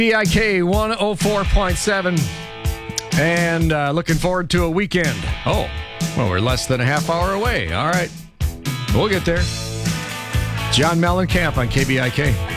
KBIK 104.7 and looking forward to a weekend. Oh, well, we're less than a half hour away. All right. We'll get there. John Mellencamp on KBIK.